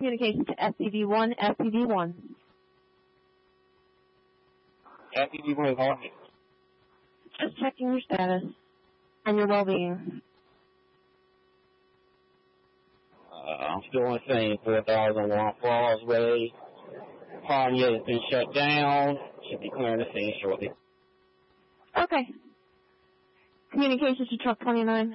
Communication to FPV-1, FPV-1. FPV-1 calling. Just checking your status and your well-being. I'm still on the same 4001 Falls Way. Pontiac has been shut down. Should be clearing the scene shortly. Okay. Communications to truck 29.